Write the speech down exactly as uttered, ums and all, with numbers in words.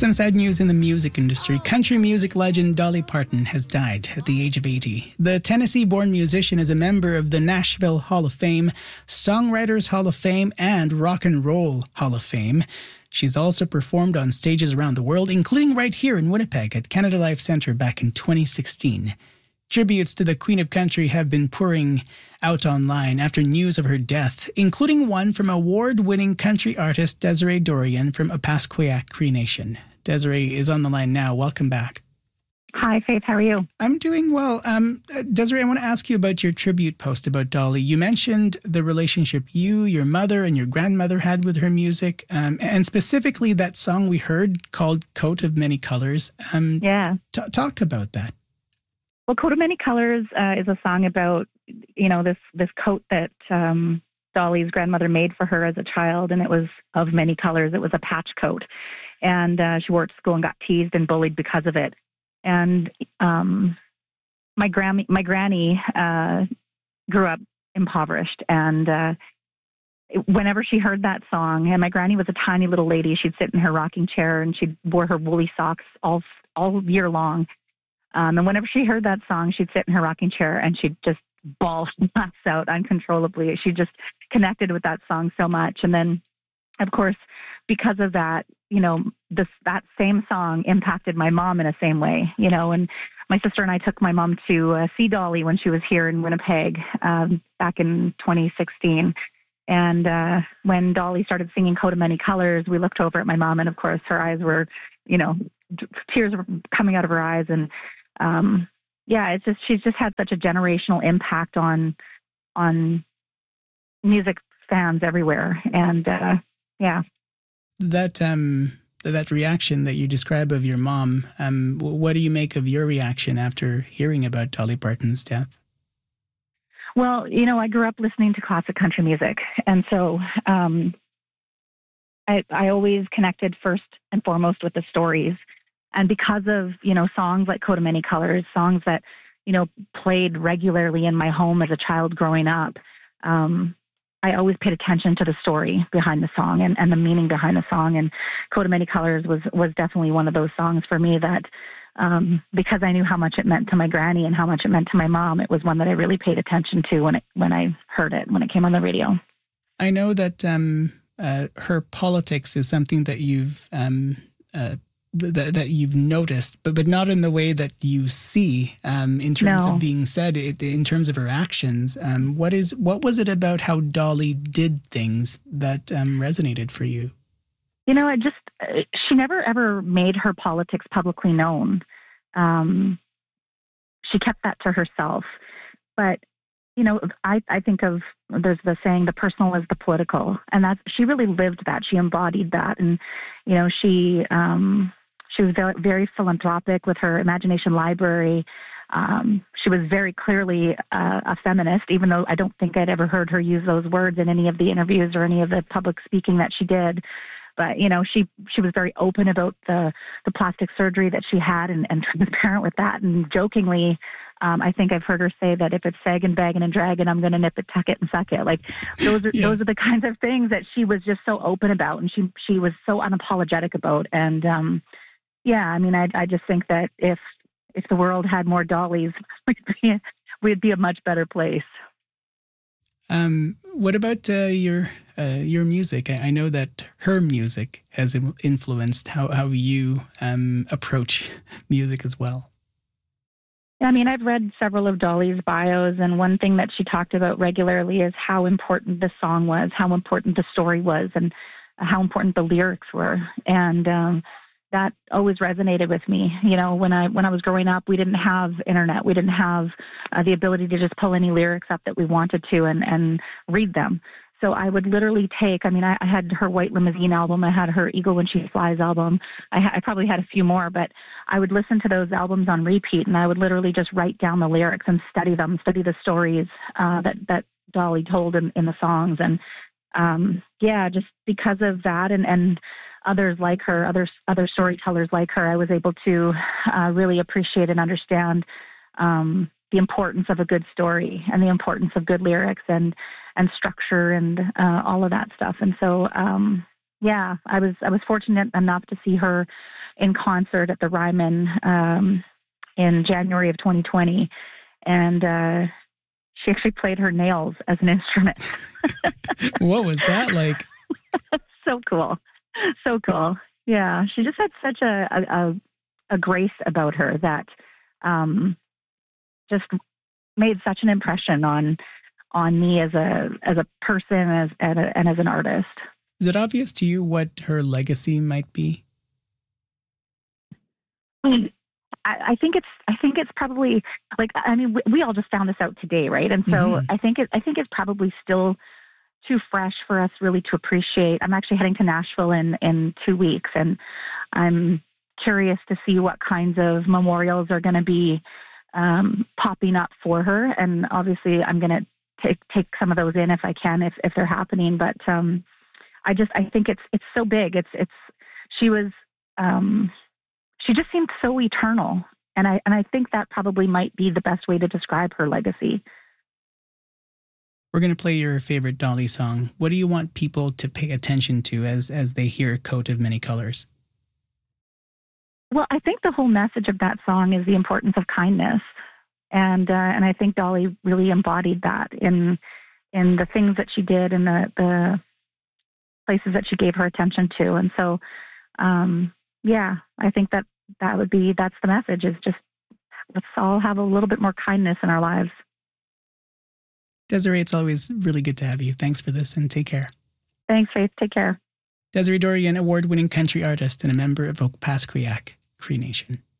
Some sad news in the music industry. Country music legend Dolly Parton has died at the age of eighty. The Tennessee-born musician is a member of the Nashville Hall of Fame, Songwriters Hall of Fame, and Rock and Roll Hall of Fame. She's also performed on stages around the world, including right here in Winnipeg at Canada Life Centre back in twenty sixteen. Tributes to the Queen of Country have been pouring out online after news of her death, including one from award-winning country artist Desiree Dorian from Opaskwayak Cree Nation. Desiree is on the line now. Welcome back. Hi, Faith. How are you? I'm doing well. Um, Desiree, I want to ask you about your tribute post about Dolly. You mentioned the relationship you, your mother, and your grandmother had with her music, um, and specifically that song we heard called Coat of Many Colors. Um, yeah. T- talk about that. Well, Coat of Many Colors uh, is a song about, you know, this, this coat that um, Dolly's grandmother made for her as a child, and it was of many colors. It was a patch coat, and uh, she wore it to school and got teased and bullied because of it. And um, my, gram- my granny uh, grew up impoverished, and uh, whenever she heard that song, and my granny was a tiny little lady, she'd sit in her rocking chair, and she wore her woolly socks all all year long. Um, and whenever she heard that song, she'd sit in her rocking chair and she'd just bawl laughs out uncontrollably. She just connected with that song so much. And then, of course, because of that, you know, this that same song impacted my mom in the same way, you know, and my sister and I took my mom to uh, see Dolly when she was here in Winnipeg um, back in twenty sixteen. And uh, when Dolly started singing Coat of Many Colors, we looked over at my mom, and of course her eyes were, you know, tears were coming out of her eyes. And Um, yeah, it's just, she's just had such a generational impact on, on music fans everywhere. And, uh, yeah. That, um, that reaction that you describe of your mom, um, what do you make of your reaction after hearing about Dolly Parton's death? Well, you know, I grew up listening to classic country music. And so, um, I, I always connected first and foremost with the stories. And because of, you know, songs like Coat of Many Colors, songs that, you know, played regularly in my home as a child growing up, um, I always paid attention to the story behind the song and, and the meaning behind the song. And Coat of Many Colors was, was definitely one of those songs for me that, um, because I knew how much it meant to my granny and how much it meant to my mom, it was one that I really paid attention to when it, when I heard it, when it came on the radio. I know that um, uh, her politics is something that you've um, uh, That, that you've noticed, but but not in the way that you see um, in terms no. of being said, it, in terms of her actions. Um, what is what was it about how Dolly did things that um, resonated for you? You know, I just she never ever made her politics publicly known. Um, she kept that to herself. But you know, I I think of there's the saying, the personal is the political, and that's she really lived that. She embodied that, and you know, she. Um, She was very, very philanthropic with her Imagination Library. Um, she was very clearly uh, a feminist, even though I don't think I'd ever heard her use those words in any of the interviews or any of the public speaking that she did. But, you know, she, she was very open about the, the plastic surgery that she had and, and transparent with that. And jokingly, um, I think I've heard her say that if it's sagging, bagging, and dragging, I'm going to nip it, tuck it, and suck it. Like those are, yeah. those are the kinds of things that she was just so open about, and she, she was so unapologetic about. And, um, yeah, I mean, I I just think that if if the world had more Dollys, we'd be, we'd be a much better place. Um, what about uh, your uh, your music? I, I know that her music has influenced how how you um, approach music as well. I mean, I've read several of Dolly's bios, and one thing that she talked about regularly is how important the song was, how important the story was, and how important the lyrics were, and um, that always resonated with me. You know, when I when I was growing up, we didn't have internet. We didn't have uh, the ability to just pull any lyrics up that we wanted to and, and read them. So I would literally take, I mean, I, I had her White Limousine album. I had her Eagle When She Flies album. I, ha- I probably had a few more, but I would listen to those albums on repeat, and I would literally just write down the lyrics and study them, study the stories uh, that, that Dolly told in, in the songs. And um, yeah, just because of that and, and others like her, other, other storytellers like her, I was able to uh, really appreciate and understand um, the importance of a good story and the importance of good lyrics and, and structure and uh, all of that stuff. And so, um, yeah, I was I was fortunate enough to see her in concert at the Ryman um, in January of twenty twenty, and uh, she actually played her nails as an instrument. What was that like? So cool, so cool. Yeah, she just had such a a, a grace about her that um, just made such an impression on on me as a as a person as and, a, and as an artist. Is it obvious to you what her legacy might be? I, I think it's I think it's probably like I mean we, we all just found this out today, right? And so mm-hmm. I think it I think it's probably still too fresh for us really to appreciate. I'm actually heading to Nashville in in two weeks, and I'm curious to see what kinds of memorials are going to be um, popping up for her. And obviously, I'm going to take take some of those in if I can, if if they're happening. But um, I just I think it's it's so big. It's it's she was. Um, She just seemed so eternal, and I and I think that probably might be the best way to describe her legacy. We're going to play your favorite Dolly song. What do you want people to pay attention to as as they hear Coat of Many Colors? Well, I think the whole message of that song is the importance of kindness, and uh, and I think Dolly really embodied that in in the things that she did and the the places that she gave her attention to, and so um, yeah, I think that. That would be, that's the message, is just let's all have a little bit more kindness in our lives. Desiree, it's always really good to have you. Thanks for this and take care. Thanks, Faith. Take care. Desiree Dorion, award-winning country artist and a member of Okpaskuyak Cree Nation.